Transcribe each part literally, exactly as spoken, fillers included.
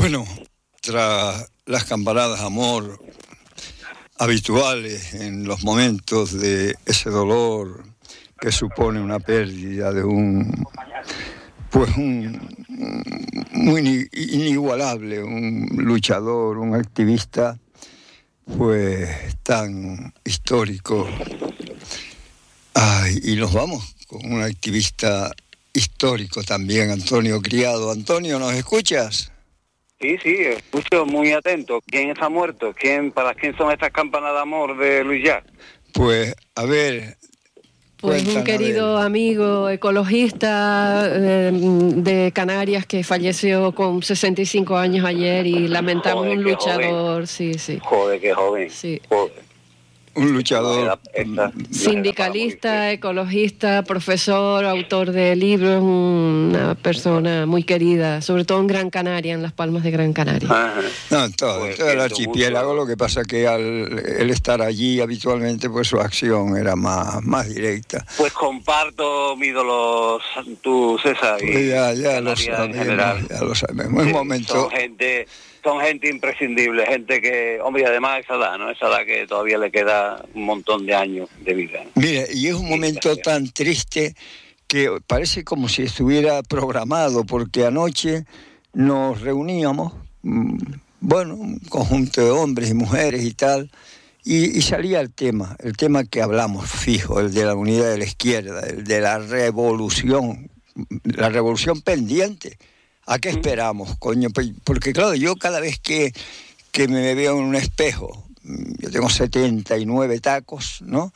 Bueno, tras las campanadas de amor habituales en los momentos de ese dolor que supone una pérdida de un, pues un, muy inigualable, un luchador, un activista, pues tan histórico. Ay, y nos vamos con un activista histórico también, Antonio Criado. Antonio, ¿nos escuchas? Sí, sí, escucho muy atento. ¿Quién está muerto? ¿Quién, ¿Para quién son estas campanas de amor de Luis Llach? Pues, a ver... Pues un querido amigo ecologista eh, de Canarias que falleció con sesenta y cinco años ayer y lamentamos Joder, un luchador, joven. sí, sí. Joder, qué joven. Sí. Joder. Un luchador, Esta, esta, sindicalista, ecologista, profesor, autor de libros, una persona muy querida, sobre todo en Gran Canaria, en Las Palmas de Gran Canaria. Ajá. No, en todo, Pues todo el siento archipiélago, mucho. lo que pasa que al él estar allí habitualmente, pues su acción era más, más directa. Pues comparto mi dolor, tú, César, y Pues ya, ya lo Canarias en sabemos, general. ya lo sabemos. Un Sí, momento... Son gente... Son gente imprescindible, gente que, hombre, y además esa edad, ¿no? Esa edad que todavía le queda un montón de años de vida, ¿no? Mire, y es un momento tan triste que parece como si estuviera programado, porque anoche nos reuníamos, bueno, un conjunto de hombres y mujeres y tal, y, y salía el tema, el tema que hablamos fijo, el de la unidad de la izquierda, el de la revolución, la revolución pendiente. ¿A qué esperamos, coño? Porque claro, yo cada vez que, que me veo en un espejo, yo tengo setenta y nueve tacos, ¿no?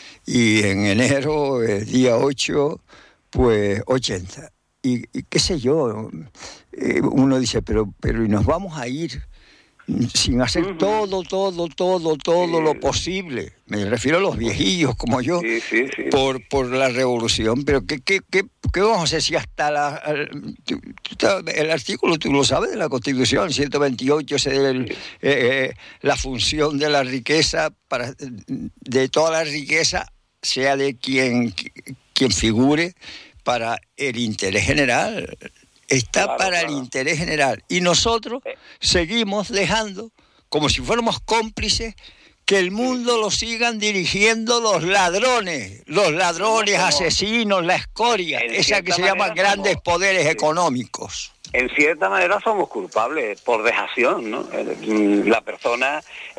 Y en enero, el día ocho, pues ochenta. Y, y qué sé yo, eh, uno dice, pero, pero ¿y nos vamos a ir sin hacer uh-huh. todo, todo, todo, todo sí. lo posible? Me refiero a los viejillos como yo, sí, sí, sí. Por, por la revolución. Pero ¿qué, qué, qué, qué vamos a hacer si hasta la, el, el artículo, tú lo sabes, de la Constitución, ciento veintiocho, es el, sí. eh, la función de la riqueza, para, de toda la riqueza, sea de quien, quien figure, para el interés general. Está claro, para claro. el interés general. Y nosotros seguimos dejando, como si fuéramos cómplices, que el mundo lo sigan dirigiendo los ladrones, los ladrones, somos, asesinos, la escoria, esa que se llaman grandes somos, poderes sí. económicos. En cierta manera somos culpables por dejación, ¿no? La persona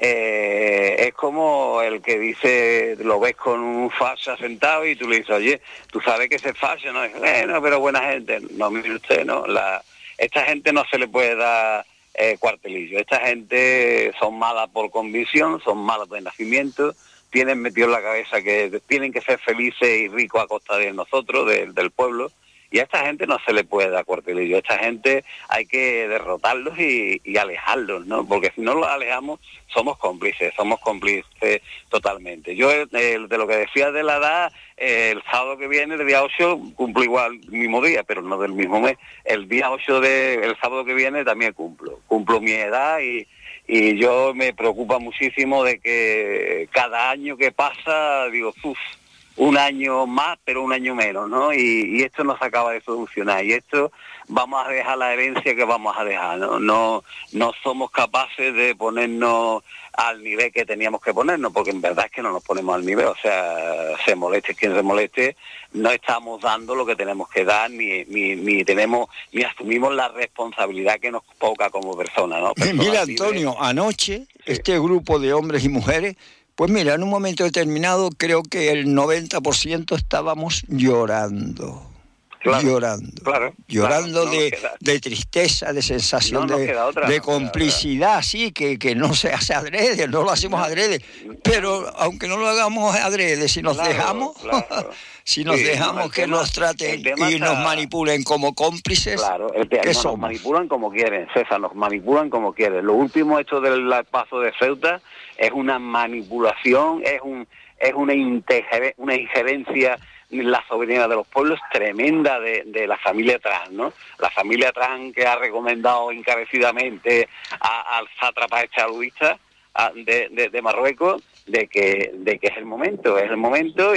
eh, es como el que dice, lo ves con un facha sentado y tú le dices, oye, tú sabes que ese facha, ¿no? Bueno, pero buena gente. No, mire usted, ¿no? La, esta gente no se le puede dar eh, cuartelillo. Esta gente son malas por convicción, son malas de nacimiento, tienen metido en la cabeza que tienen que ser felices y ricos a costa de nosotros, de, del pueblo. Y a esta gente no se le puede dar cuartelillo. A esta gente hay que derrotarlos y, y alejarlos, ¿no? Porque si no los alejamos, somos cómplices, somos cómplices totalmente. Yo, eh, de lo que decía de la edad, eh, el sábado que viene, el día ocho, cumplo igual el mismo día, pero no del mismo mes. El día ocho, de, el sábado que viene, también cumplo. Cumplo mi edad y, y yo me preocupa muchísimo de que cada año que pasa, digo, uff, un año más, pero un año menos, ¿no? Y, y esto no se acaba de solucionar. Y esto vamos a dejar la herencia que vamos a dejar, ¿no? No, no somos capaces de ponernos al nivel que teníamos que ponernos, porque en verdad es que no nos ponemos al nivel. O sea, se moleste quien se moleste, no estamos dando lo que tenemos que dar, ni, ni, ni tenemos, ni asumimos la responsabilidad que nos toca como personas, ¿no? Personas Mira, libres. Antonio, anoche, sí. este grupo de hombres y mujeres, pues mira, en un momento determinado creo que el noventa por ciento estábamos llorando. Claro, llorando, claro, llorando claro, no de, de tristeza, de sensación no de, otra, de no complicidad, sí, que, que no se hace adrede, no lo hacemos no, adrede, pero aunque no lo hagamos adrede, si nos claro, dejamos, claro. si nos sí, dejamos no, que tema, nos traten y está... nos manipulen como cómplices, claro, el tema, ¿qué no, somos? Nos manipulan como quieren, César, nos manipulan como quieren. Lo último hecho del paso de Ceuta es una manipulación, es un es una, inter, una injerencia en la soberanía de los pueblos tremenda de, de la familia Trump, ¿no? La familia Trump que ha recomendado encarecidamente a, al sátrapa chavista de, de, de Marruecos de que de que es el momento, es el momento y,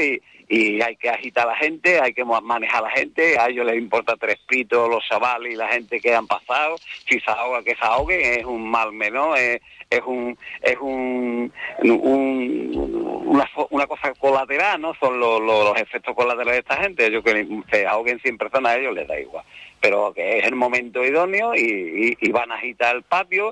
y hay que agitar a la gente, hay que manejar a la gente, a ellos les importa tres pitos los chavales y la gente que han pasado, si se ahoga que se ahoguen, es un mal menor, es, es un es un, un una, una cosa colateral, ¿no? Son los, los, los efectos colaterales de esta gente, ellos que se ahoguen cien personas, a ellos les da igual, pero que es el momento idóneo y, y, y van a agitar el patio,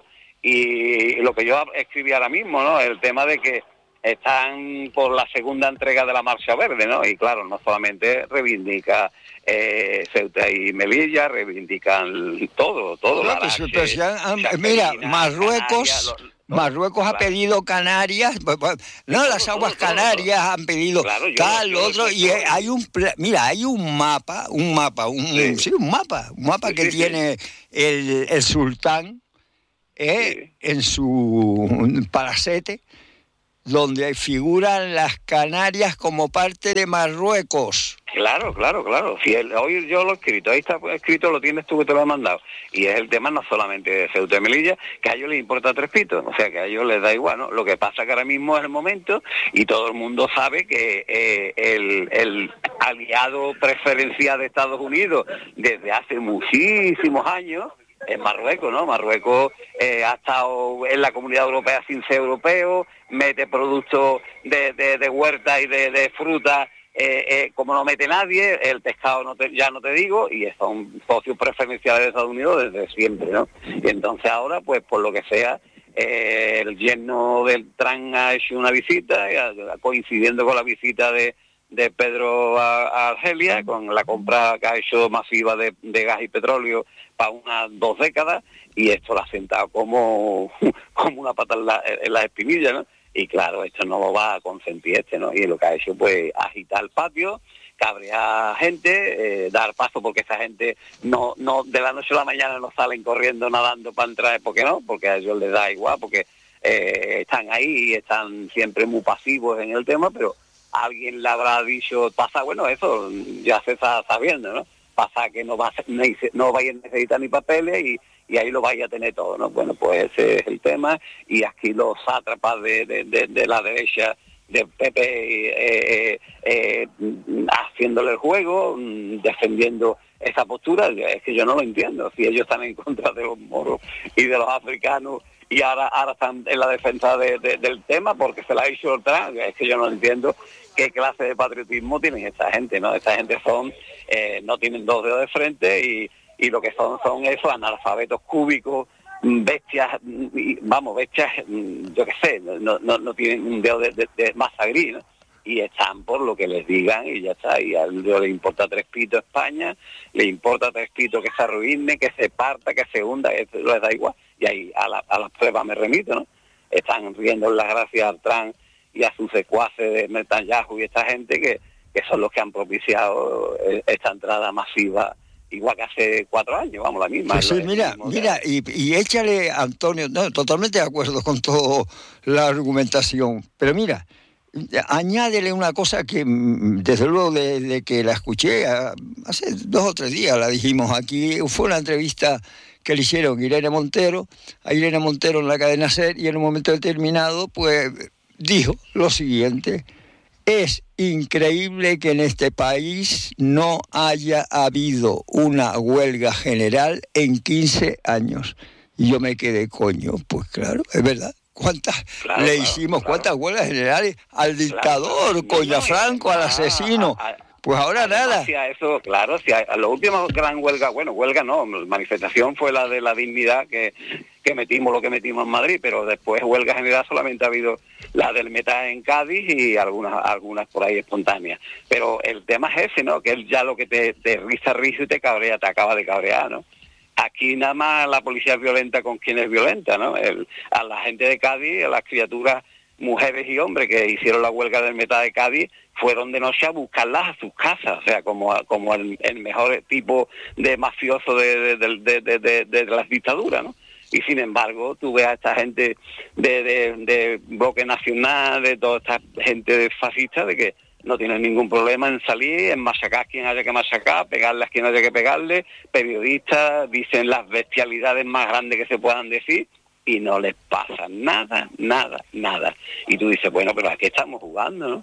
y lo que yo escribí ahora mismo, ¿no? El tema de que están por la segunda entrega de la Marcha Verde, ¿no? Y claro, no solamente reivindica eh, Ceuta y Melilla, reivindican todo, todo. Claro, Larache, pero si han, han, mira, Marruecos, Canarias, lo, lo, Marruecos claro. ha pedido Canarias, no, todo, las aguas todo, todo, Canarias todo. han pedido claro, tal, yo, otro, yo, yo, y hay un, mira, hay un mapa, un mapa, un, sí. sí, un mapa, un mapa sí, que sí, tiene sí. el, el sultán eh, sí. en su palacete, donde figuran las Canarias como parte de Marruecos. Claro, claro, claro. Si el, hoy yo lo he escrito, ahí está escrito, lo tienes tú que te lo he mandado. Y es el tema no solamente de Ceuta y Melilla, que a ellos les importa tres pitos, o sea que a ellos les da igual, ¿no? Lo que pasa que ahora mismo es el momento y todo el mundo sabe que eh, el, el aliado preferencial de Estados Unidos desde hace muchísimos años en Marruecos, ¿no? Marruecos eh, ha estado en la Comunidad Europea sin ser europeo, mete productos de, de, de huerta y de, de fruta eh, eh, como no mete nadie, el pescado no te, ya no te digo, y son socios preferenciales de Estados Unidos desde siempre, ¿no? Y entonces ahora, pues por lo que sea, eh, el yerno del Trump ha hecho una visita, coincidiendo con la visita de de Pedro a, a Argelia, con la compra que ha hecho masiva de, de gas y petróleo para unas dos décadas, y esto lo ha sentado como, como una pata en la, en la espinilla, ¿no? Y claro, esto no lo va a consentir este, ¿no? Y lo que ha hecho, pues, agitar el patio, cabrear gente, eh, dar paso, porque esa gente no no de la noche a la mañana no salen corriendo, nadando para entrar, ¿por qué no? Porque a ellos les da igual, porque eh, están ahí y están siempre muy pasivos en el tema, pero alguien le habrá dicho, pasa, bueno, eso ya se está sabiendo, ¿no? Pasa que no va a, no vaya a necesitar ni papeles y, y ahí lo vaya a tener todo, ¿no? Bueno, pues ese es el tema, y aquí los sátrapas de, de, de, de la derecha, de P P, eh, eh, eh, haciéndole el juego, defendiendo esa postura, es que yo no lo entiendo. Si ellos están en contra de los moros y de los africanos, y ahora ahora están en la defensa de, de, del tema porque se la ha hecho el Trump, es que yo no entiendo qué clase de patriotismo tienen esta gente, ¿no? Esta gente son, eh, no tienen dos dedos de frente, y, y lo que son son esos analfabetos cúbicos, bestias, vamos, bestias, yo qué sé, no, no, no tienen un dedo de, de, de masa gris, ¿no? Y están por lo que les digan y ya está, y a ellos les importa tres pitos España, les importa tres pitos que se arruine, que se parta, que se hunda, eso les da igual. Y ahí a, la, a las pruebas me remito, ¿no? Están riendo las gracias al Trump y a sus secuaces de Netanyahu y esta gente que, que son los que han propiciado esta entrada masiva, igual que hace cuatro años, vamos, la misma. Sí, sí, mira, mira, y, y échale, Antonio, no, totalmente de acuerdo con toda la argumentación, pero mira, añádele una cosa que desde luego desde que la escuché hace dos o tres días, la dijimos aquí, fue una entrevista que le hicieron Irene Montero, a Irene Montero en la cadena SER, y en un momento determinado pues dijo lo siguiente: es increíble que en este país no haya habido una huelga general en quince años. Y yo me quedé, coño, pues claro, es verdad. ¿Cuántas claro, le hicimos? Claro, cuántas huelgas generales al dictador, claro, coño, a Franco, al asesino? A, a, pues ahora nada. Hacia eso, claro, si a, a la última gran huelga, bueno, huelga no, manifestación fue la de la dignidad que, que metimos lo que metimos en Madrid, pero después huelga general solamente ha habido la del Meta en Cádiz y algunas algunas por ahí espontáneas. Pero el tema es ese, ¿no? Que es ya lo que te, te risa, risa y te cabrea, te acaba de cabrear, ¿no? Aquí nada más la policía es violenta con quien es violenta, ¿no? El, a la gente de Cádiz, a las criaturas, mujeres y hombres que hicieron la huelga del Meta de Cádiz, fueron de noche a buscarlas a sus casas, o sea, como como el, el mejor tipo de mafioso de, de, de, de, de, de las dictaduras, ¿no? Y sin embargo, tú ves a esta gente de, de, de Bloque Nacional, de toda esta gente fascista, de que no tienen ningún problema en salir, en machacar a quien haya que machacar, pegarle a quien haya que pegarle, periodistas dicen las bestialidades más grandes que se puedan decir y no les pasa nada, nada, nada. Y tú dices, bueno, pero ¿a qué estamos jugando, no?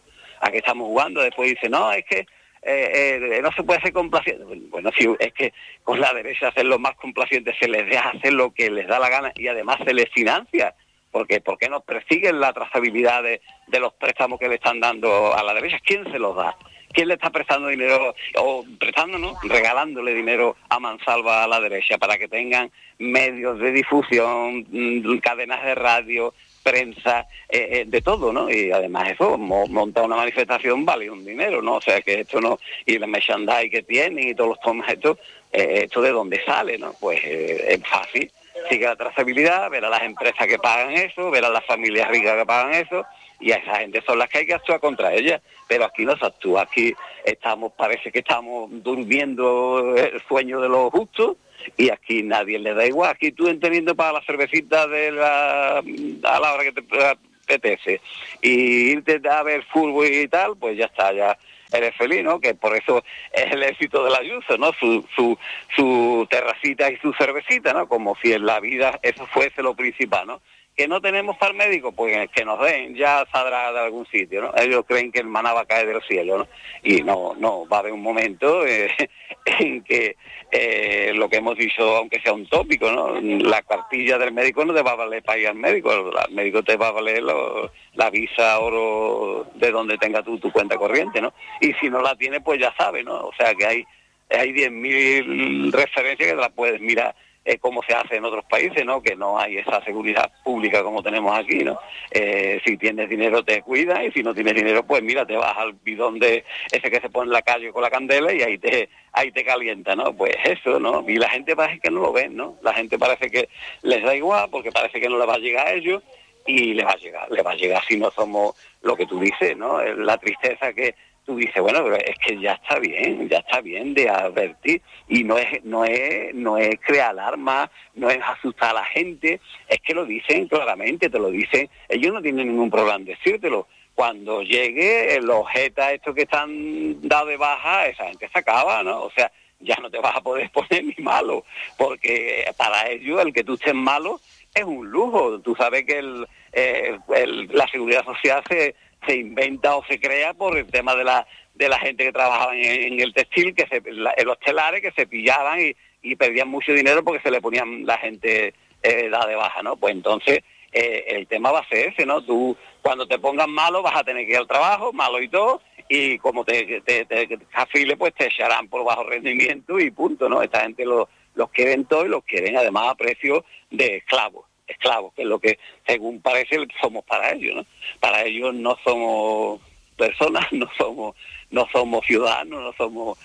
¿A qué estamos jugando? Después dice, no, es que eh, eh, no se puede ser complaciente. Bueno, sí, es que con la derecha hacer lo más complaciente, se les deja hacer lo que les da la gana y además se les financia. Porque ¿por qué no persiguen la trazabilidad de, de los préstamos que le están dando a la derecha? ¿Quién se los da? ¿Quién le está prestando dinero, o prestando, no, regalándole dinero a mansalva a la derecha para que tengan medios de difusión, cadenas de radio, prensa, eh, eh, de todo, ¿no? Y además eso, mo, montar una manifestación vale un dinero, ¿no? O sea que esto no, y el merchandise que tienen y todos los tomas, esto, eh, esto de dónde sale, ¿no? Pues eh, es fácil. Sigue la trazabilidad, ver a las empresas que pagan eso, ver a las familias ricas que pagan eso, y a esa gente son las que hay que actuar contra ellas, pero aquí no se actúa, aquí estamos, parece que estamos durmiendo el sueño de los justos, y aquí nadie le da igual, aquí tú teniendo para la cervecita de la, a la hora que te apetece, y irte a ver fútbol y tal, pues ya está, ya eres feliz, ¿no? Que por eso es el éxito del Ayuso, ¿no? Su, su, su terracita y su cervecita, ¿no? Como si en la vida eso fuese lo principal, ¿no? Que no tenemos para el médico, pues que nos den, ya saldrá de algún sitio, ¿no? Ellos creen que el maná va a caer del cielo, ¿no? Y no, no, va a haber un momento eh, en que eh, lo que hemos dicho, aunque sea un tópico, ¿no? La cartilla del médico no te va a valer para ir al médico, el médico te va a valer lo, la visa oro de donde tenga tú tu cuenta corriente, ¿no? Y si no la tienes, pues ya sabes, ¿no? O sea que hay, hay diez mil referencias que te las puedes mirar. Eh, como se hace en otros países, ¿no? Que no hay esa seguridad pública como tenemos aquí, ¿no? Eh, si tienes dinero te cuidas y si no tienes dinero, pues mira, te vas al bidón de ese que se pone en la calle con la candela y ahí te ahí te calienta, ¿no? Pues eso, ¿no? Y la gente parece que no lo ven, ¿no? La gente parece que les da igual porque parece que no le va a llegar a ellos y le va a llegar, le va a llegar si no somos lo que tú dices, ¿no? La tristeza que tú dices, bueno, pero es que ya está bien, ya está bien de advertir, y no es no es no es crear alarma, no es asustar a la gente, es que lo dicen claramente, te lo dicen, ellos no tienen ningún problema en decírtelo. Cuando llegue los jetas estos que están dados de baja, esa gente se acaba, ¿no? O sea, ya no te vas a poder poner ni malo, porque para ellos el que tú estés malo es un lujo. Tú sabes que el, eh, el, la seguridad social se se inventa o se crea por el tema de la de la gente que trabajaba en, en el textil, que se, la, en los telares, que se pillaban y, y perdían mucho dinero porque se le ponían la gente eh, da de baja, ¿no? Pues entonces eh, el tema va a ser ese, ¿no? Tú cuando te pongas malo vas a tener que ir al trabajo, malo y todo, y como te, te, te, te afile, pues te echarán por bajo rendimiento y punto, ¿no? Esta gente lo, los quieren todo y los quieren además a precio de esclavos. esclavos, que es lo que según parece somos para ellos, ¿no? Para ellos no somos personas, no somos no somos ciudadanos, no somos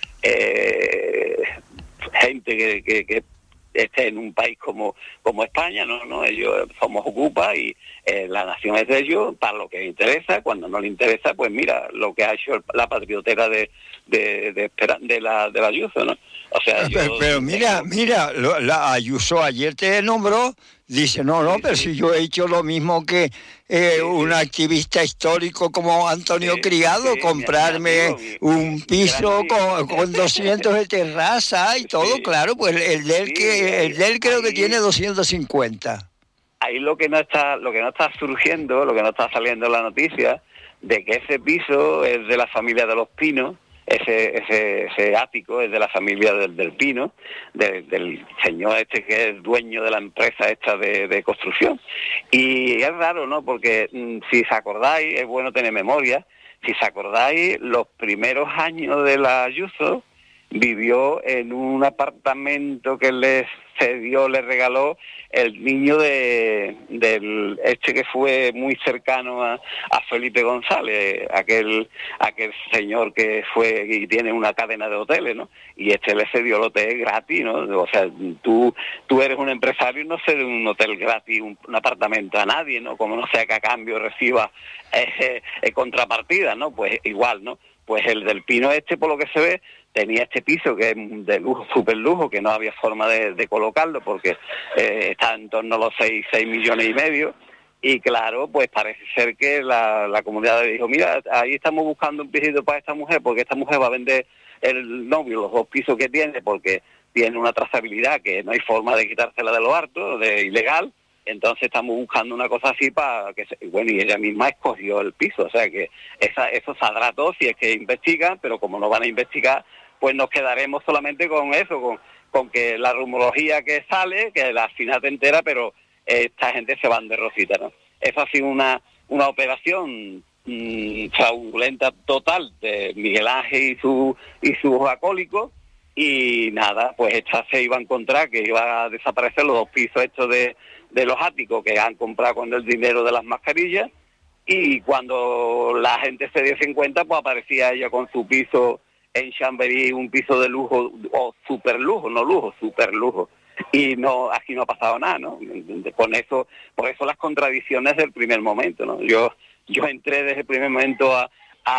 eh, gente que, que, que esté en un país como como España, no, no, ellos somos ocupa y eh, la nación es de ellos para lo que les interesa. Cuando no les interesa, pues mira lo que ha hecho la patriotera de de de, de la de la Ayuso, ¿no? O sea, pero, yo, pero mira, mira, lo, la Ayuso ayer te nombró, dice, no, no, sí, pero sí. si yo he hecho lo mismo que eh, Sí, un sí. activista histórico como Antonio Sí, sí, sí, comprarme mi, mi amigo, mi, un mi piso con, amigo. con doscientos de terraza y todo, Sí, claro, pues el de él, sí, que, el de él creo ahí, que tiene doscientos cincuenta. Ahí lo que no está, lo que no está surgiendo, lo que no está saliendo en la noticia, de que ese piso es de la familia de los Pinos, ese ese, ese ático es de la familia del, del Pino, de, del señor este que es dueño de la empresa esta de, de construcción. Y es raro, ¿no? Porque mmm, si os acordáis, es bueno tener memoria, si os acordáis, los primeros años de la Ayuso vivió en un apartamento que les cedió, le regaló el niño de del este que fue muy cercano a, a Felipe González, aquel aquel señor que fue y tiene una cadena de hoteles, ¿no? Y este le cedió el hotel gratis, ¿no? O sea, tú tú eres un empresario y no cedes un hotel gratis, un, un apartamento a nadie, ¿no? Como no sea que a cambio reciba eh, eh, contrapartida, ¿no? Pues igual, ¿no? Pues el del Pino este, por lo que se ve, tenía este piso que es de lujo, súper lujo, que no había forma de, de colocarlo porque eh, está en torno a los seis, seis millones y medio. Y claro, pues parece ser que la, la comunidad le dijo, mira, ahí estamos buscando un pisito para esta mujer, porque esta mujer va a vender el novio, los dos pisos que tiene, porque tiene una trazabilidad que no hay forma de quitársela de lo harto, de ilegal, Entonces estamos buscando una cosa así para que, se, bueno, y ella misma escogió el piso, o sea que esa, eso saldrá todo si es que investigan, pero como no van a investigar, pues nos quedaremos solamente con eso, con, con que la rumorología que sale, que la final te entera, pero esta gente se van de rosita, ¿no? Eso ha sido una, una operación mmm, fraudulenta total de Miguel Ángel y, su, y sus acólicos, y nada, pues esta se iba a encontrar que iba a desaparecer los dos pisos estos de, de los áticos que han comprado con el dinero de las mascarillas, y cuando la gente se dio cuenta, pues aparecía ella con su piso en Chamberí, un piso de lujo, o super lujo, no lujo, super lujo, y no, aquí no ha pasado nada, ¿no? Con eso, por eso las contradicciones del primer momento, ¿no? Yo, yo entré desde el primer momento a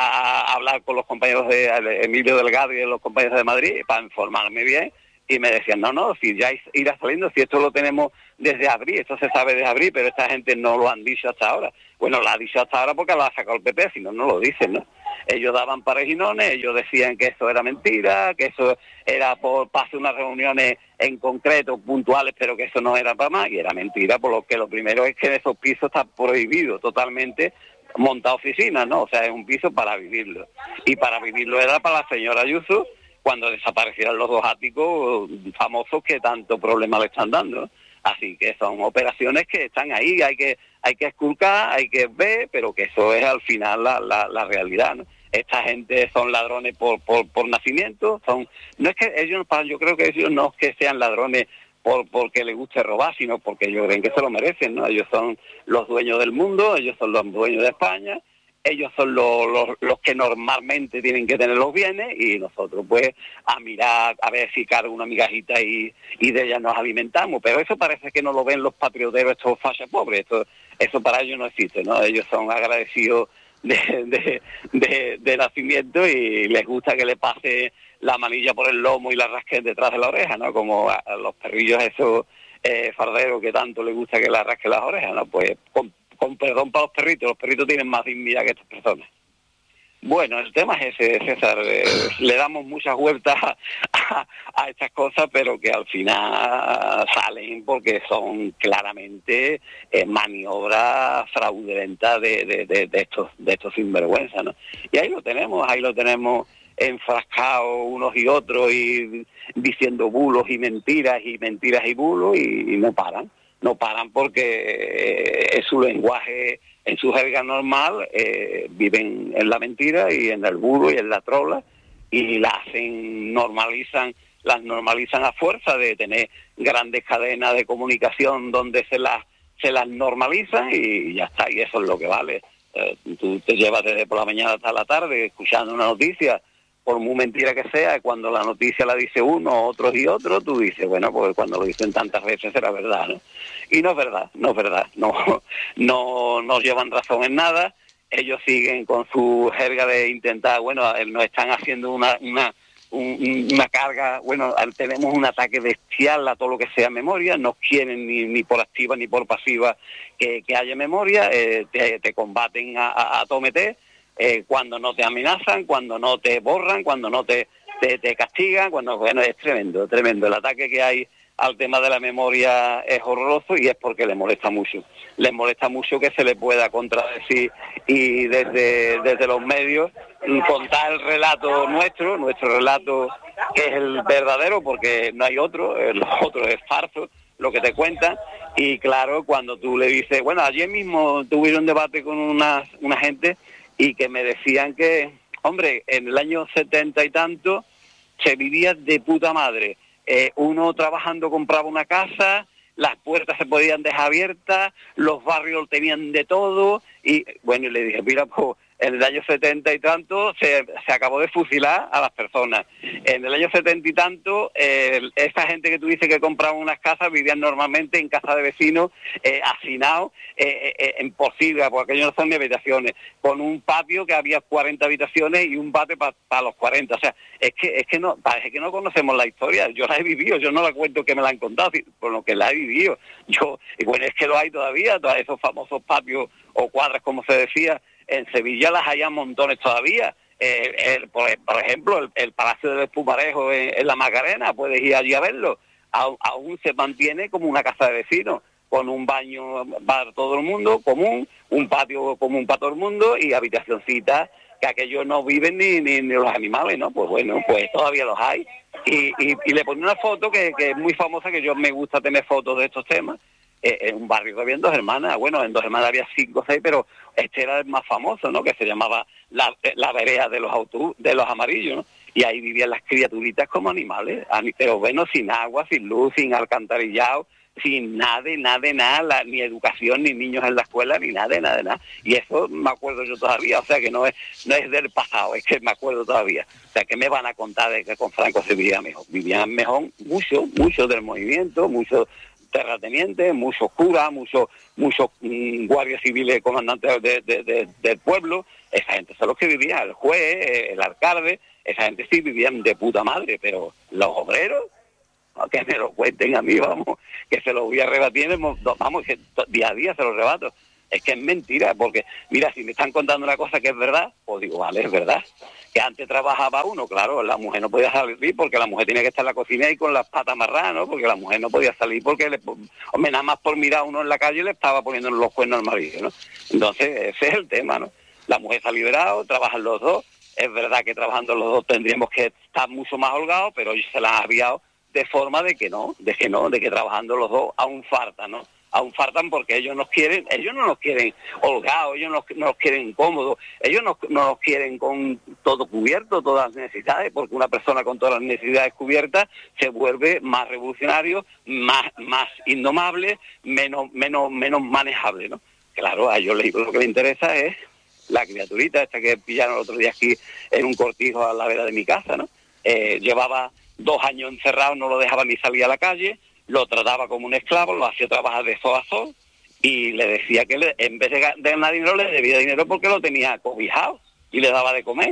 a hablar con los compañeros de Emilio Delgado y de los compañeros de Madrid para informarme bien, y me decían, no, no, si ya irá saliendo, si esto lo tenemos desde abril, esto se sabe desde abril, pero esta gente no lo han dicho hasta ahora. Bueno, lo ha dicho hasta ahora porque lo ha sacado el P P, si no, no lo dicen, ¿no? Ellos daban parejinones, ellos decían que eso era mentira, que eso era por para hacer unas reuniones en concreto, puntuales, pero que eso no era para más, y era mentira, por lo que lo primero es que en esos pisos está prohibido totalmente montar oficinas, ¿no? O sea, es un piso para vivirlo. Y para vivirlo era para la señora Ayuso cuando desaparecieron los dos áticos famosos que tanto problema le están dando. Así que son operaciones que están ahí, hay que hay que esculcar, hay que ver, pero que eso es al final la, la, la realidad, ¿no? Esta gente son ladrones por, por, por nacimiento, son no es que ellos, yo creo que ellos no es que sean ladrones por porque les guste robar, sino porque ellos creen que se lo merecen, ¿no? Ellos son los dueños del mundo, ellos son los dueños de España, ellos son los, los, los que normalmente tienen que tener los bienes, y nosotros pues a mirar, a ver si cae una migajita y, y de ellas nos alimentamos, pero eso parece que no lo ven los patrioteros, estos fachas pobres, esto, eso para ellos no existe, ¿no? Ellos son agradecidos de, de, de, de nacimiento y les gusta que le pase la manilla por el lomo y la rasquen detrás de la oreja, ¿no? Como a, a los perrillos esos eh, farderos que tanto les gusta que le rasquen las orejas, ¿no? Pues con, con perdón para los perritos, los perritos tienen más dignidad que estas personas. Bueno, el tema es ese, César, eh, le damos muchas vueltas a, a, a estas cosas, pero que al final salen porque son claramente eh, maniobras fraudulentas de, de, de, de estos de estos sinvergüenzas, ¿no? Y ahí lo tenemos, ahí lo tenemos enfrascados unos y otros y diciendo bulos y mentiras y mentiras y bulos, y, y no paran, no paran porque es su lenguaje, en su jerga normal, eh, viven en la mentira y en el bulo y en la trola, y la hacen, normalizan, las normalizan a fuerza de tener grandes cadenas de comunicación donde se las se las normalizan y ya está, y eso es lo que vale. Eh, tú te llevas desde por la mañana hasta la tarde escuchando una noticia, por muy mentira que sea, cuando la noticia la dice uno, otros y otros, tú dices, bueno, pues cuando lo dicen tantas veces será verdad, ¿no? Y no es verdad, no es verdad, no, no, no llevan razón en nada, ellos siguen con su jerga de intentar, bueno, nos están haciendo una, una, un, una carga, bueno, tenemos un ataque bestial a todo lo que sea memoria, no quieren ni, ni por activa ni por pasiva que, que haya memoria, eh, te, te combaten a, a, a tomete. Eh, cuando no te amenazan, cuando no te borran, cuando no te, te, te castigan, cuando bueno, es tremendo, tremendo. El ataque que hay al tema de la memoria es horroroso y es porque le molesta mucho. Les molesta mucho que se le pueda contradecir y desde, desde los medios contar el relato nuestro, nuestro relato que es el verdadero, porque no hay otro, el otro es falso, lo que te cuentan. Y claro, cuando tú le dices, bueno, ayer mismo tuvieron un debate con una, una gente y que me decían que, hombre, en el año setenta y tanto se vivía de puta madre. Eh, uno trabajando compraba una casa, las puertas se podían dejar abiertas, los barrios tenían de todo, y bueno, y le dije, mira, pues en el año setenta y tanto se, se acabó de fusilar a las personas. En el año setenta y tanto, eh, esa gente que tú dices que compraba unas casas vivían normalmente en casa de vecinos, eh, hacinados, eh, eh, en posible, porque aquello no son ni habitaciones, con un patio que había cuarenta habitaciones y un bate para pa los cuarenta. O sea, es que es que no parece que no conocemos la historia. Yo la he vivido, yo no la cuento que me la han contado, por lo que la he vivido. Yo, y bueno, es que lo hay todavía, todos esos famosos patios o cuadras, como se decía. En Sevilla las hay montones todavía. Eh, el, por, por ejemplo, el, el Palacio del Espumarejo en, en la Macarena, puedes ir allí a verlo. A, aún se mantiene como una casa de vecinos. con un baño para todo el mundo, común, un patio común para todo el mundo y habitacioncitas que aquellos no viven ni, ni, ni los animales, ¿no? Pues bueno, pues todavía los hay. Y, y, y le pone una foto que, que es muy famosa, que yo me gusta tener fotos de estos temas, eh, en un barrio que había en Dos Hermanas. Bueno, en Dos Hermanas había cinco o seis, pero este era el más famoso, ¿no? Que se llamaba la, la vereda de los autobús, de los amarillos, ¿no? Y ahí vivían las criaturitas como animales, pero bueno, sin agua, sin luz, sin alcantarillado, sin nada, nada, nada, ni educación, ni niños en la escuela, ni nada, nada, nada. Y eso me acuerdo yo todavía, o sea que no es no es del pasado, es que me acuerdo todavía. O sea, que me van a contar de que con Franco se vivía mejor. Vivían mejor mucho, mucho del movimiento, muchos terratenientes, muchos curas, muchos muchos mmm, guardias civiles, comandantes de, de, de, del pueblo. Esa gente son los que vivían, el juez, el alcalde, esa gente sí vivían de puta madre, pero los obreros, que me lo cuenten a mí, vamos, que se lo voy a rebatir, vamos, que día a día se lo rebato. Es que es mentira, porque, mira, si me están contando una cosa que es verdad, pues digo, vale, es verdad. Que antes trabajaba uno, claro, la mujer no podía salir porque la mujer tenía que estar en la cocina y con las patas amarradas, ¿no? Porque la mujer no podía salir porque, le, hombre, nada más por mirar a uno en la calle le estaba poniendo los cuernos al marido, ¿no? Entonces, ese es el tema, ¿no? La mujer se ha liberado, trabajan los dos. Es verdad que trabajando los dos tendríamos que estar mucho más holgados, pero ellos se la han aviado de forma de que no, de que no, de que trabajando los dos aún faltan, ¿no? Aún faltan porque ellos nos quieren, ellos no nos quieren holgados, ellos no, no nos quieren cómodos, ellos no, no nos quieren con todo cubierto, todas las necesidades, porque una persona con todas las necesidades cubiertas se vuelve más revolucionario, más, más indomable, menos, menos, menos manejable, ¿no? Claro, a ellos lo que les interesa es la criaturita esta que pillaron el otro día aquí en un cortijo a la vera de mi casa, ¿no? Eh, llevaba dos años encerrado, no lo dejaba ni salir a la calle, lo trataba como un esclavo, lo hacía trabajar de sol a sol y le decía que le, en vez de ganar dinero le debía dinero porque lo tenía cobijado y le daba de comer.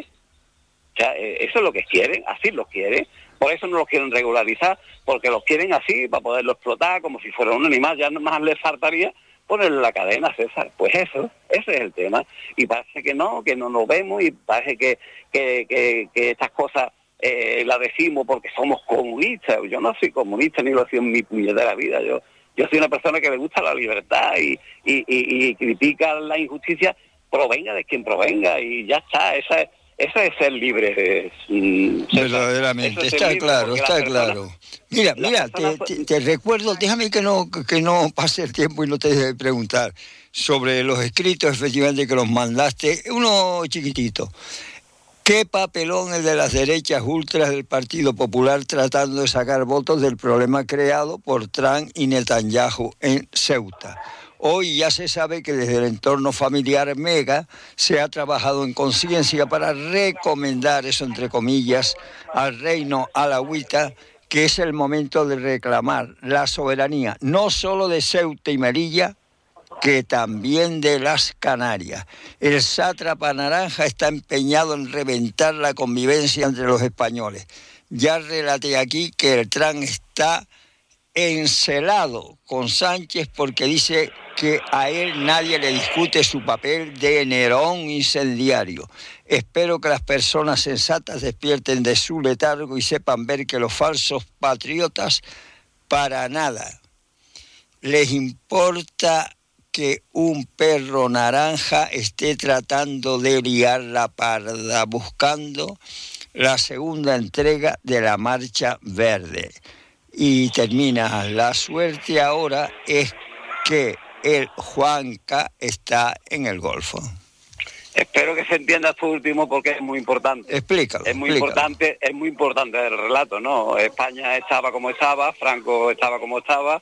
O sea, eh, eso es lo que quieren, así los quieren. Por eso no los quieren regularizar, porque los quieren así, para poderlo explotar como si fuera un animal. Ya más les faltaría ponerle la cadena, César. Pues eso, ese es el tema. Y parece que no, que no nos vemos y parece que, que, que, que estas cosas eh, las decimos porque somos comunistas. Yo no soy comunista ni lo he sido en mi puñetera vida. Yo yo soy una persona que le gusta la libertad y, y, y, y critica la injusticia, provenga de quien provenga y ya está. Esa es Eso es ser libre. Eh, Verdaderamente, está claro, está persona, claro. Mira, mira, te, te, te recuerdo, déjame que no que no pase el tiempo y no te deje de preguntar sobre los escritos, efectivamente, que los mandaste. Uno chiquitito. ¿Qué papelón el de las derechas ultras del Partido Popular tratando de sacar votos del problema creado por Trump y Netanyahu en Ceuta? Hoy ya se sabe que desde el entorno familiar mega se ha trabajado en conciencia para recomendar, eso entre comillas, al reino alawita, que es el momento de reclamar la soberanía, no solo de Ceuta y Melilla, que también de las Canarias. El sátrapa naranja está empeñado en reventar la convivencia entre los españoles. Ya relaté aquí que el Trump está encelado con Sánchez porque dice que a él nadie le discute su papel de Nerón incendiario. Espero que las personas sensatas despierten de su letargo y sepan ver que los falsos patriotas para nada les importa que un perro naranja esté tratando de liar la parda, buscando la segunda entrega de la Marcha Verde. Y termina, la suerte ahora es que el Juanca está en el Golfo. Espero que se entienda esto último porque es muy importante. Explícalo. Es muy explícalo. importante, es muy importante el relato, ¿no? España estaba como estaba, Franco estaba como estaba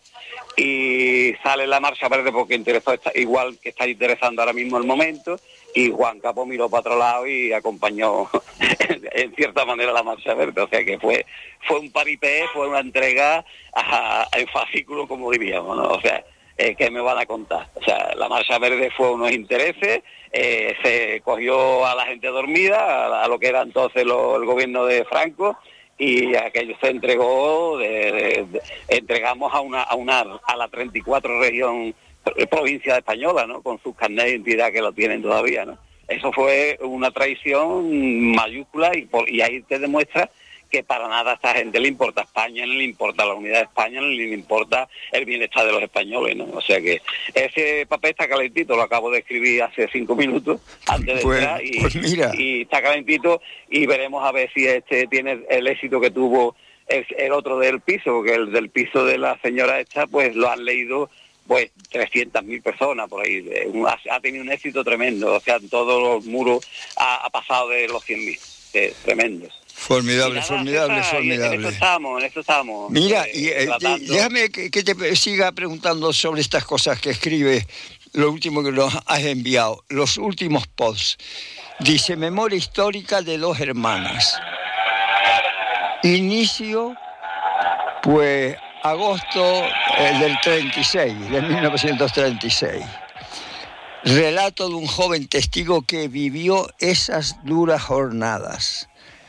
y sale la Marcha Verde porque interesó igual que está interesando ahora mismo el momento y Juan Capo miró para otro lado y acompañó en cierta manera la Marcha Verde, o sea que fue fue un paripé, fue una entrega a, en fascículo, como diríamos, ¿no? O sea, Eh, ¿qué me van a contar? O sea, la Marcha Verde fue unos intereses, eh, se cogió a la gente dormida, a, a lo que era entonces lo, el gobierno de Franco, y aquello se entregó, de, de, de, entregamos a una a una a la treinta y cuatro región, provincia española, ¿no? Con sus carnets de identidad que lo tienen todavía, ¿no? Eso fue una traición mayúscula y, por, y ahí te demuestra que para nada a esta gente le importa España, ni le importa la unidad de España, ni le importa el bienestar de los españoles, ¿no? O sea que ese papel está calentito, lo acabo de escribir hace cinco minutos antes de pues, entrar y, pues mira. y está calentito y veremos a ver si este tiene el éxito que tuvo el, el otro del piso, porque el del piso de la señora esta pues lo han leído pues trescientas mil personas por ahí, ha, ha tenido un éxito tremendo, o sea, en todos los muros ha, ha pasado de los cien mil, eh, tremendo. Formidable, nada, formidable, César, formidable. En eso estamos, en eso estamos. Mira, eh, y, eh, déjame que, que te siga preguntando sobre estas cosas que escribe, lo último que nos has enviado, los últimos posts. Dice, memoria histórica de dos hermanas. Inicio, pues, agosto eh, del treinta y seis, de mil novecientos treinta y seis. Relato de un joven testigo que vivió esas duras jornadas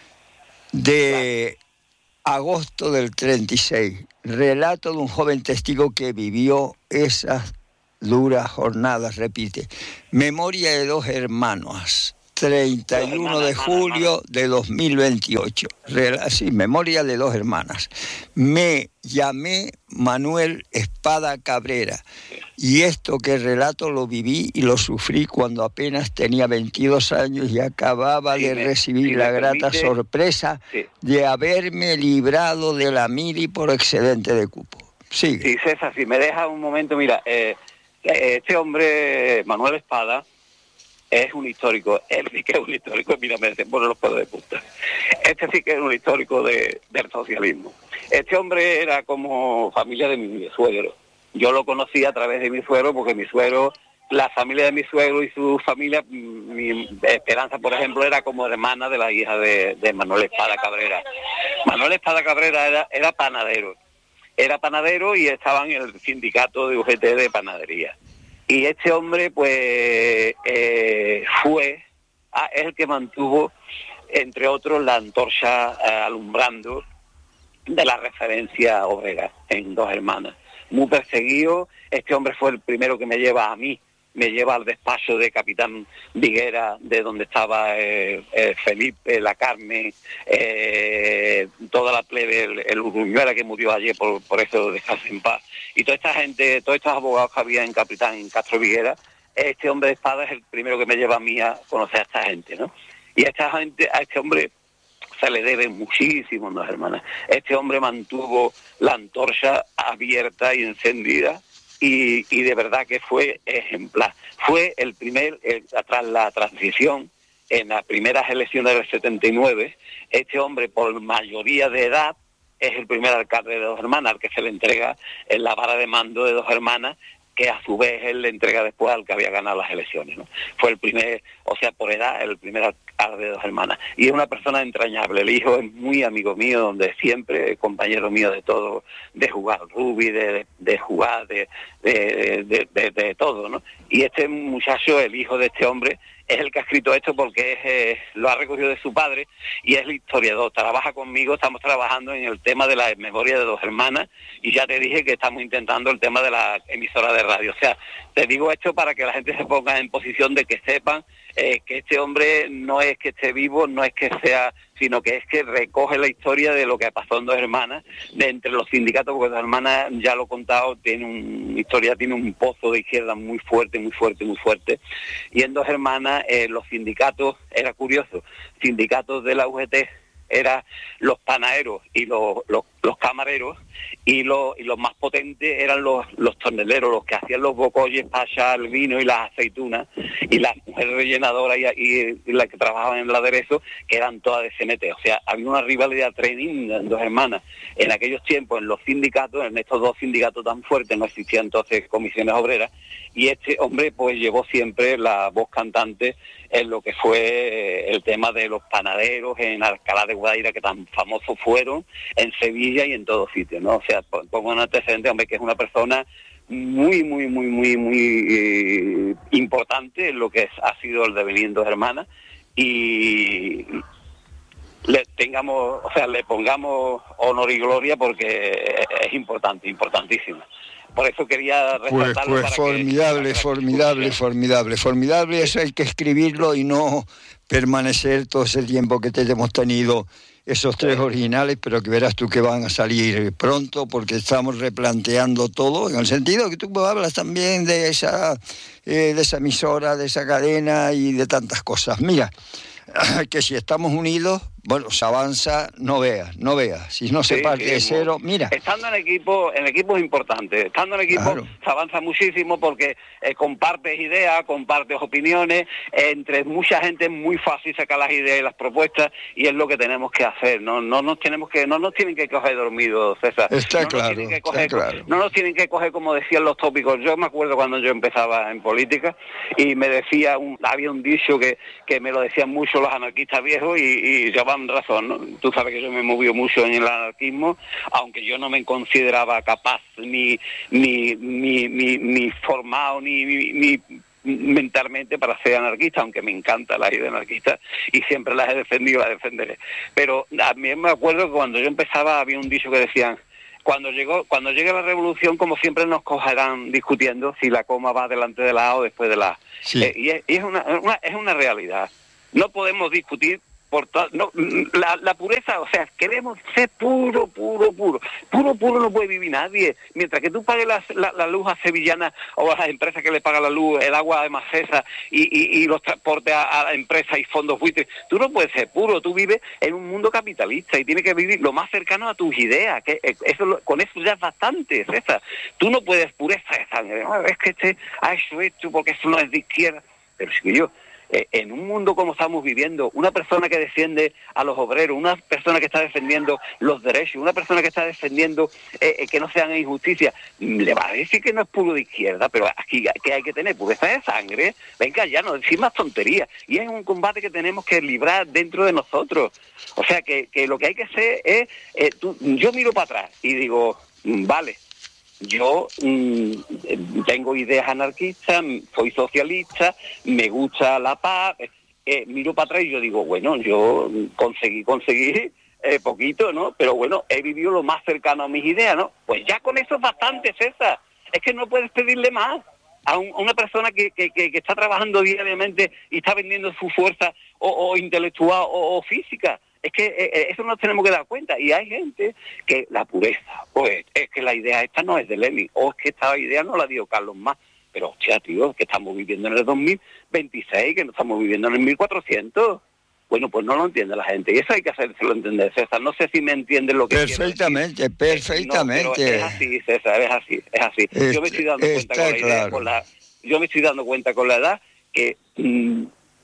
de agosto del treinta y seis. Relato de un joven testigo que vivió esas duras jornadas, repite. Memoria de dos hermanos. treinta y uno de julio de dos mil veintiocho. Sí, memoria de dos hermanas. Me llamé Manuel Espada Cabrera y esto que relato lo viví y lo sufrí cuando apenas tenía veintidós años y acababa sí, de me, recibir si la grata permite, sorpresa sí. de haberme librado de la mili por excedente de cupo. Sigue. Sí, César, si me deja un momento, mira, eh, este hombre, Manuel Espada, es un histórico, él sí que es un histórico, mira, me dicen, bueno, los puedo de puta. Este sí que es un histórico de, del socialismo. Este hombre era como familia de mi suegro. Yo lo conocí a través de mi suegro, porque mi suegro, la familia de mi suegro y su familia, mi Esperanza, por ejemplo, era como hermana de la hija de, de Manuel Espada Cabrera. Manuel Espada Cabrera era, era panadero. Era panadero y estaba en el sindicato de U G T de panadería. Y este hombre, pues, eh, fue, ah, es el que mantuvo, entre otros, la antorcha eh, alumbrando de la referencia obrera en Dos Hermanas. Muy perseguido, este hombre fue el primero que me lleva a mí, me lleva al despacho de Capitán Viguera, de donde estaba eh, eh, Felipe, la Carmen, eh, toda la plebe, el, el Uruñuela que murió ayer, por, por eso descanse en paz. Y toda esta gente, todos estos abogados que había en Capitán en Castro Viguera, este hombre de Espada es el primero que me lleva a mí a conocer a esta gente, ¿no? Y a esta gente, a este hombre se le debe muchísimo, Dos Hermanas. Este hombre mantuvo la antorcha abierta y encendida, y, y de verdad que fue ejemplar. Fue el primer, el, tras la transición, en las primeras elecciones del setenta y nueve, este hombre, por mayoría de edad, es el primer alcalde de Dos Hermanas, al que se le entrega en la vara de mando de Dos Hermanas, que a su vez él le entrega después al que había ganado las elecciones, ¿no? Fue el primer, o sea, por edad, el primer alcalde de Dos Hermanas. Y es una persona entrañable. El hijo es muy amigo mío, donde siempre, compañero mío de todo, de jugar rugby, de, de, de jugar, de de, de, de, de todo, ¿no? Y este muchacho, el hijo de este hombre, es el que ha escrito esto porque es, eh, lo ha recogido de su padre y es el historiador. Trabaja conmigo, estamos trabajando en el tema de la memoria de Dos Hermanas y ya te dije que estamos intentando el tema de la emisora de radio. O sea, te digo esto para que la gente se ponga en posición de que sepan eh, que este hombre no es que esté vivo, no es que sea, sino que es que recoge la historia de lo que pasó en Dos Hermanas, de entre los sindicatos, porque Dos Hermanas, ya lo he contado, tiene una historia, tiene un pozo de izquierda muy fuerte, muy fuerte, muy fuerte, y en Dos Hermanas eh, los sindicatos, era curioso, sindicatos de la U G T, eran los panaderos y los, los, los camareros, y los, y los más potentes eran los, los torneleros, los que hacían los bocolles para echar el vino y las aceitunas, y las mujeres rellenadoras y, y, y las que trabajaban en el aderezo, que eran todas de C N T. O sea, había una rivalidad tremenda en Dos Hermanas. En aquellos tiempos, en los sindicatos, en estos dos sindicatos tan fuertes, no existían entonces comisiones obreras, y este hombre pues llevó siempre la voz cantante en lo que fue el tema de los panaderos en Alcalá de Guadaira, que tan famosos fueron, en Sevilla y en todos sitios, ¿no? O sea, pongo un antecedente, hombre, que es una persona muy, muy, muy, muy, muy eh, importante en lo que es, ha sido el devenir Dos Hermanas, y le tengamos, o sea, le pongamos honor y gloria porque es importante, importantísimo. por eso quería Pues, resaltarlo. pues para formidable, que, para formidable, que... formidable, formidable. Eso hay que escribirlo y no permanecer todo ese tiempo que te hemos tenido esos tres originales, pero que verás tú que van a salir pronto, porque estamos replanteando todo, en el sentido que tú hablas también de esa, eh, de esa emisora, de esa cadena y de tantas cosas. Mira, que si estamos unidos, bueno, se avanza, no veas, no veas. Si no se sí, parte sí, de cero, mira. Estando en equipo, en equipo es importante. Estando en equipo claro. se avanza muchísimo porque eh, compartes ideas, compartes opiniones. Eh, entre mucha gente es muy fácil sacar las ideas y las propuestas y es lo que tenemos que hacer. No, no nos tenemos que, no nos tienen que coger dormidos, César. Está no claro, nos que coger, está claro. No nos tienen que coger como decían los tópicos. Yo me acuerdo cuando yo empezaba en política y me decía, un, había un dicho que, que me lo decían mucho los anarquistas viejos y, y llevaban razón, ¿no? Tú sabes que yo me he movido mucho en el anarquismo, aunque yo no me consideraba capaz ni ni ni ni, ni formado ni, ni, ni mentalmente para ser anarquista, aunque me encanta la idea anarquista y siempre las he defendido y las defenderé. Pero a mí me acuerdo que cuando yo empezaba había un dicho que decían: cuando llegó, cuando llegue la revolución, como siempre nos cogerán discutiendo si la coma va delante de la A o después de la A. Sí. Eh, y es, y es una, una es una realidad. No podemos discutir por to- no, la, la pureza, o sea, queremos ser puro, puro, puro. Puro, puro no puede vivir nadie. Mientras que tú pagues la, la, la luz a Sevillana o a las empresas que le pagan la luz, el agua de Macesa y, y, y los transportes a, a empresas y fondos buitres, tú no puedes ser puro. Tú vives en un mundo capitalista y tienes que vivir lo más cercano a tus ideas. Que eso, con eso ya es bastante, César. Tú no puedes pureza de sangre. No, es que este ha hecho esto porque eso no es de izquierda. Pero si yo... Eh, en un mundo como estamos viviendo, una persona que defiende a los obreros, una persona que está defendiendo los derechos, una persona que está defendiendo eh, eh, que no sean injusticias, le va a decir que no es puro de izquierda, pero aquí que hay que tener pureza de sangre. Venga, ya no decir más tonterías. Y es un combate que tenemos que librar dentro de nosotros. O sea, que, que lo que hay que hacer es, eh, tú, yo miro para atrás y digo, vale, yo mmm, tengo ideas anarquistas, soy socialista, me gusta la paz, eh, miro para atrás y yo digo, bueno, yo conseguí, conseguí eh, poquito, ¿no? Pero bueno, he vivido lo más cercano a mis ideas, ¿no? Pues ya con eso es bastante, César. Es que no puedes pedirle más a, un, a una persona que, que, que, que está trabajando diariamente y está vendiendo su fuerza o, o intelectual o, o física. Es que eh, eso nos tenemos que dar cuenta. Y hay gente que la pureza, pues es que la idea esta no es de Lenin, o es que esta idea no la dio Carlos Marx. Pero hostia, tío, que estamos viviendo en el dos mil veintiséis, que no estamos viviendo en el mil cuatrocientos. Bueno, pues no lo entiende la gente. Y eso hay que hacérselo entender, César. No sé si me entienden lo que Perfectamente, perfectamente. No, pero es así, César, es así, es así. Este, yo me estoy dando cuenta con la idea, claro. con la, yo me estoy dando cuenta con la edad que mmm,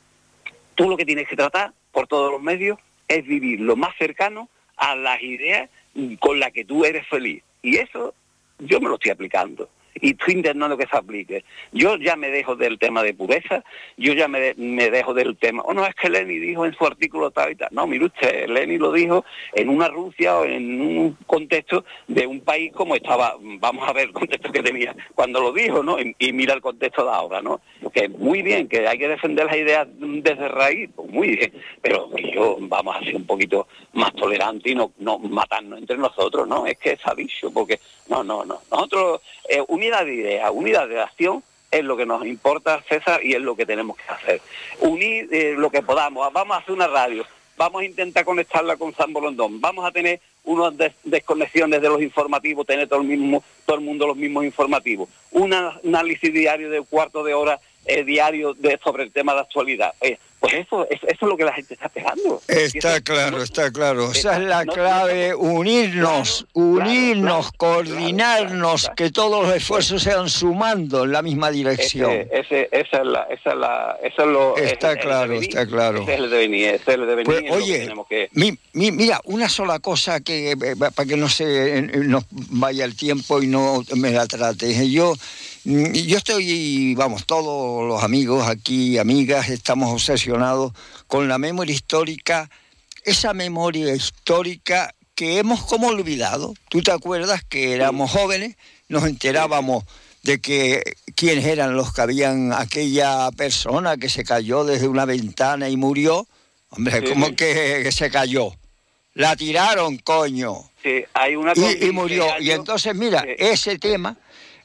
tú lo que tienes que tratar por todos los medios es vivir lo más cercano a las ideas con las que tú eres feliz. Y eso yo me lo estoy aplicando. Y estoy intentando que se aplique. Yo ya me dejo del tema de pureza, yo ya me, de, me dejo del tema, oh no, es que Lenin dijo en su artículo tal y tal. No, mire usted, Lenin lo dijo en una Rusia o en un contexto de un país como estaba, vamos a ver el contexto que tenía cuando lo dijo, ¿no? Y, y mira el contexto de ahora, ¿no? Que muy bien, que hay que defender las ideas desde raíz, pues muy bien, pero que yo vamos a ser un poquito más tolerantes y no, no matarnos entre nosotros, ¿no? Es que se ha dicho, porque no, no, no. Nosotros, eh, unidad de ideas, unidad de acción es lo que nos importa, César, y es lo que tenemos que hacer. Unir eh, lo que podamos. Vamos a hacer una radio, vamos a intentar conectarla con San Borondón, vamos a tener unas des- desconexiones de los informativos, tener todo el mismo, todo el mundo los mismos informativos. Un análisis diario de un cuarto de hora eh, diario de, sobre el tema de actualidad. Eh, Pues eso, eso, eso es lo que la gente está esperando. Está eso, claro, no, está claro. Esa está, es la no, clave, no, unirnos, claro, unirnos, claro, coordinarnos, claro, claro, que todos los esfuerzos sean sumando en la misma dirección. Ese, ese, esa es la, esa es la, eso es lo, está es, claro, es está claro. Ese es el devenir, ese es el devenir. Pues, es oye, lo que tenemos que... mi, mi, mira, una sola cosa que eh, para que no se nos vaya el tiempo y no me la trate. Yo, yo estoy, vamos, todos los amigos aquí, amigas, estamos obsesionados con la memoria histórica, esa memoria histórica que hemos como olvidado. ¿Tú te acuerdas que éramos jóvenes? Nos enterábamos de que quiénes eran los que habían, aquella persona que se cayó desde una ventana y murió. Hombre, sí, ¿cómo sí. Que, que se cayó? La tiraron, coño. Sí, hay una y, y murió. Y entonces, mira, sí. ese tema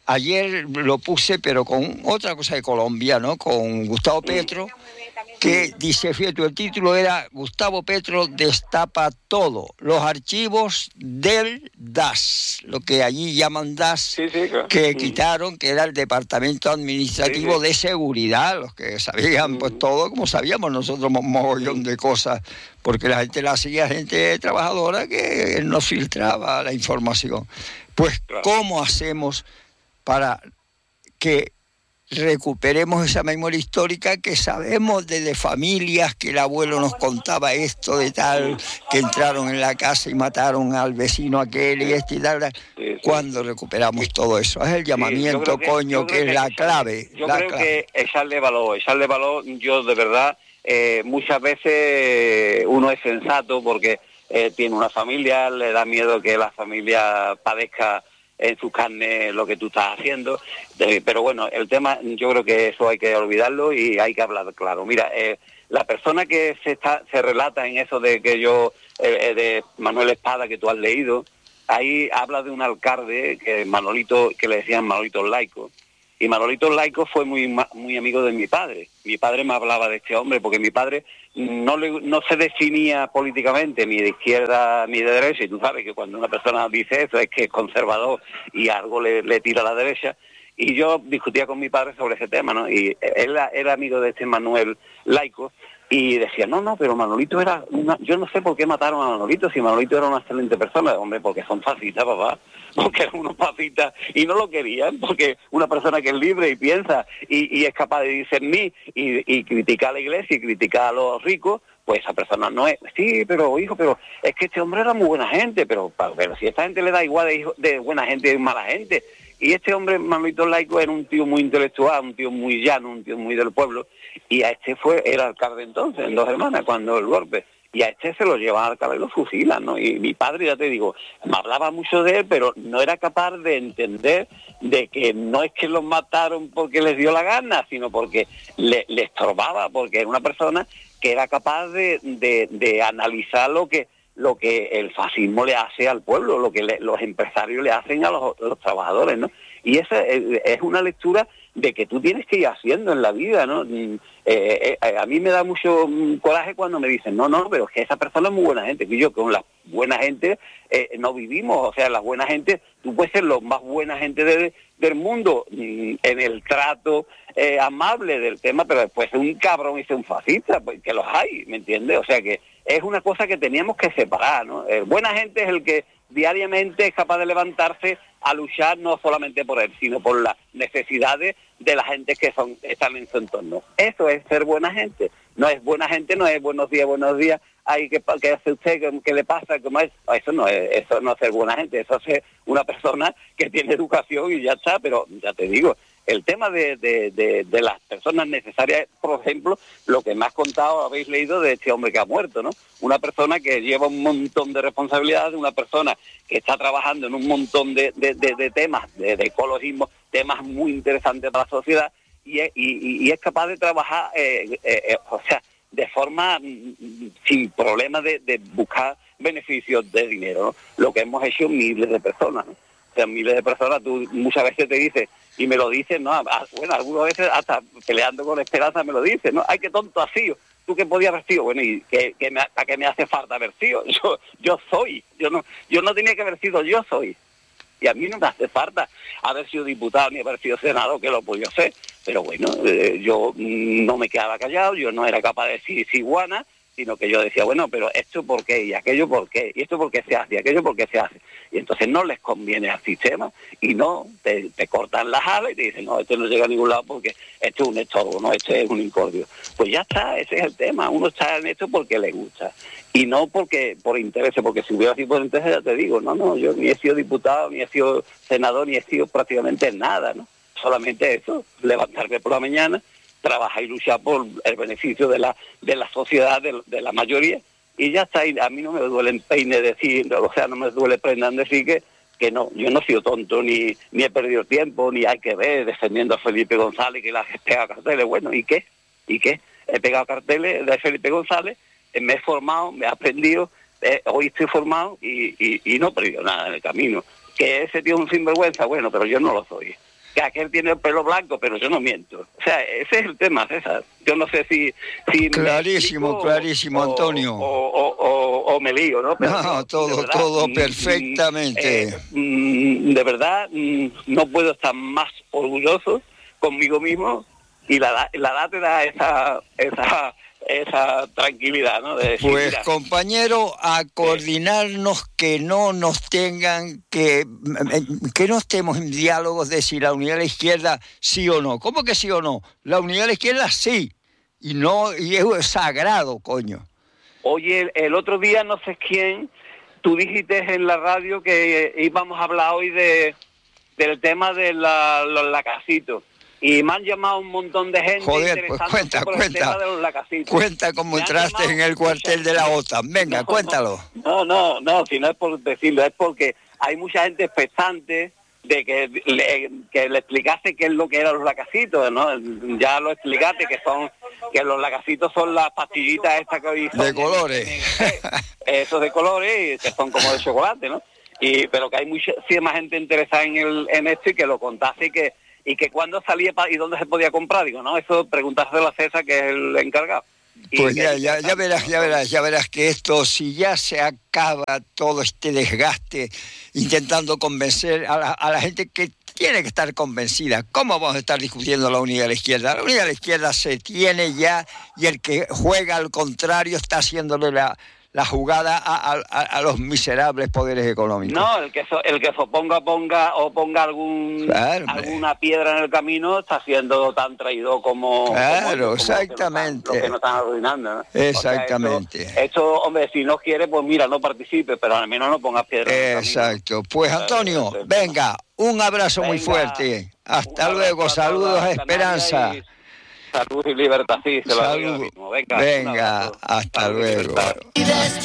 ayer lo puse, pero con otra cosa de Colombia, ¿no? Con Gustavo Petro, que dice, fíjate, el título era Gustavo Petro destapa todo, los archivos del D A S, lo que allí llaman D A S, sí, sí, claro. que quitaron, que era el Departamento Administrativo sí, sí. de Seguridad, los que sabían pues todo, como sabíamos nosotros, un mogollón de cosas, porque la gente la hacía gente trabajadora que no filtraba la información. Pues, claro. ¿Cómo hacemos para que recuperemos esa memoria histórica que sabemos desde familias que el abuelo nos contaba esto de tal, que entraron en la casa y mataron al vecino aquel y este y tal? Sí, sí. ¿Cuándo recuperamos todo eso? Es el llamamiento, sí, que, coño, que es que la clave. Yo la creo clave. que echarle valor, echarle valor, yo de verdad, eh, muchas veces uno es sensato porque eh, tiene una familia, le da miedo que la familia padezca en su carne lo que tú estás haciendo, eh, pero bueno, el tema yo creo que eso hay que olvidarlo y hay que hablar claro. Mira, eh, la persona que se está se relata en eso de que yo, eh, de Manuel Espada que tú has leído, ahí habla de un alcalde, que Manolito, que le decían Manolito Laico, y Manolito Laico fue muy muy amigo de mi padre. Mi padre me hablaba de este hombre porque mi padre no le, no se definía políticamente ni de izquierda ni de derecha, y tú sabes que cuando una persona dice eso es que es conservador y algo le, le tira a la derecha. Y yo discutía con mi padre sobre ese tema, ¿no? Y él era amigo de este Manuel Laico y decía, no, no, pero Manolito era una... Yo no sé por qué mataron a Manolito si Manolito era una excelente persona. Hombre, porque son fascistas, papá, porque eran unos fascistas y no lo querían, porque una persona que es libre y piensa y, y es capaz de discernir y, y criticar a la iglesia y criticar a los ricos, pues esa persona no es... Sí, pero hijo, pero es que este hombre era muy buena gente, pero, pero si a esta gente le da igual de, hijo, de buena gente y mala gente. Y este hombre, Manolito Laico, era un tío muy intelectual, un tío muy llano, un tío muy del pueblo, y a este fue, era alcalde entonces, en Dos Hermanas, cuando el golpe, y a este se lo llevan al alcalde y lo fusilan, ¿no? Y mi padre, ya te digo, me hablaba mucho de él, pero no era capaz de entender de que no es que los mataron porque les dio la gana, sino porque le, le estorbaba, porque era una persona que era capaz de, de, de analizar lo que... lo que el fascismo le hace al pueblo, lo que le, los empresarios le hacen a los, los trabajadores, ¿no? Y esa es, es una lectura de que tú tienes que ir haciendo en la vida, ¿no? Eh, eh, a mí me da mucho coraje cuando me dicen, no, no, pero es que esa persona es muy buena gente, que yo con la buena gente eh, no vivimos, o sea, la buena gente, tú puedes ser la más buena gente de, del mundo en el trato eh, amable del tema, pero después es un cabrón y es un fascista, pues, que los hay, ¿me entiendes? O sea que es una cosa que teníamos que separar, ¿no? El buena gente es el que diariamente es capaz de levantarse a luchar no solamente por él, sino por las necesidades de la gente que son están en su entorno. Eso es ser buena gente. No es buena gente, no es buenos días, buenos días, ay, ¿qué, qué hace usted? ¿Qué, qué le pasa? ¿Cómo es? Eso no es, eso no es ser buena gente, eso es ser una persona que tiene educación y ya está, pero ya te digo, el tema de, de, de, de las personas necesarias, por ejemplo, lo que me has contado, habéis leído de este hombre que ha muerto, ¿no? Una persona que lleva un montón de responsabilidades, una persona que está trabajando en un montón de, de, de, de temas, de, de ecologismo, temas muy interesantes para la sociedad, y, y, y es capaz de trabajar, eh, eh, eh, o sea, de forma mm, sin problemas de, de buscar beneficios de dinero, ¿no? Lo que hemos hecho miles de personas, ¿no? O sea, miles de personas, tú muchas veces te dices, y me lo dicen, ¿no? Bueno, algunas veces hasta peleando con Esperanza me lo dicen, ¿no? Ay, qué tonto has sido. ¿Tú qué podías haber sido? Bueno, ¿y qué, qué me, a qué me hace falta haber sido? Yo, yo soy. Yo no, yo no tenía que haber sido, yo soy. Y a mí no me hace falta haber sido diputado ni haber sido senador, que lo podía hacer. Pero bueno, eh, yo no me quedaba callado, yo no era capaz de decir ciguana, sino que yo decía, bueno, pero esto por qué, y aquello por qué, y esto por qué se hace, y aquello por qué se hace. Y entonces no les conviene al sistema, y no, te, te cortan las alas y te dicen, no, esto no llega a ningún lado porque esto es un estorbo, no, este es un incordio. Pues ya está, ese es el tema, uno está en esto porque le gusta, y no porque por interés, porque si hubiera sido por interés ya te digo, no, no, yo ni he sido diputado, ni he sido senador, ni he sido prácticamente nada, ¿no? Solamente eso, levantarme por la mañana, trabajar y luchar por el beneficio de la de la sociedad, de, de la mayoría, y ya está. Y a mí no me duele el peine decir, o sea, no me duele prenda en decir que, que no, yo no he sido tonto, ni ni he perdido tiempo, ni hay que ver defendiendo a Felipe González, que la pega carteles. Bueno, ¿y qué? ¿Y qué? He pegado carteles de Felipe González, me he formado, me he aprendido, eh, hoy estoy formado y, y, y no he perdido nada en el camino. Que ese tío es un sinvergüenza, bueno, pero yo no lo soy. que aquel tiene el pelo blanco, pero yo no miento. O sea, ese es el tema, César. Yo no sé si... si clarísimo, clarísimo, o, Antonio. O, o, o, o me lío, ¿no? Pero no, no, todo, verdad, todo mm, perfectamente. Eh, mm, de verdad, mm, no puedo estar más orgulloso conmigo mismo y la, la edad te da esa... esa esa tranquilidad, ¿no? De decir, pues mira, compañero, a coordinarnos, que no nos tengan que que no estemos en diálogos de si la unidad de la izquierda sí o no. ¿Cómo que sí o no? La unidad de la izquierda sí, y no, y es sagrado, coño. Oye, el, el otro día no sé quién, tú dijiste en la radio que íbamos a hablar hoy de del tema de la, los lacasitos. Y me han llamado un montón de gente. Joder, pues cuenta, por cuenta. El tema de los lacasitos. Cuenta cómo entraste en el cuartel de la OTAN. Venga, no, cuéntalo. No, no, no, si no es por decirlo, es porque hay mucha gente expectante de que le, que le explicase qué es lo que eran los lacasitos, ¿no? Ya lo explicaste, que son que los lacasitos son las pastillitas estas que hoy son de colores. Esos de colores, que son como de chocolate, ¿no? Y pero que hay mucha sí, más gente interesada en el en esto y que lo contase y que y que cuándo salía y dónde se podía comprar. Digo, no, eso preguntárselo a César, que es el encargado. Y pues ya, ya, ya verás, ya verás, ya verás que esto, si ya se acaba todo este desgaste intentando convencer a la, a la gente que tiene que estar convencida. ¿Cómo vamos a estar discutiendo la unidad de la izquierda? La unidad de la izquierda se tiene ya, y el que juega al contrario está haciéndole la... la jugada a, a, a los miserables poderes económicos. No, el que so, el que se oponga ponga o ponga algún claro, alguna piedra en el camino está siendo tan traidor como claro, como, exactamente, lo que, no están, lo que nos están arruinando, ¿no? Exactamente. O sea, esto, esto, hombre, si no quiere, pues mira, no participe, pero al menos no pongas piedra en el camino. Exacto. Pues Antonio, eh, venga, un abrazo venga, muy fuerte. Hasta luego, saludos a Esperanza. Y salud y libertad, sí, se lo Salud. digo mismo. Venga, venga hasta luego.